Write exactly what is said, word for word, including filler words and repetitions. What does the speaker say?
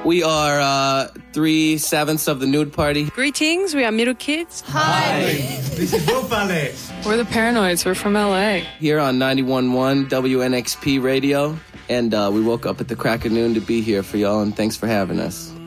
We are uh, three sevenths of the Nude Party. Greetings, we are Middle Kids. Hi. This is Wolf Alex. We're the Paranoids. We're from L A. Here on ninety-one point one W N X P Radio. And uh, we woke up at the crack of noon to be here for y'all, and thanks for having us.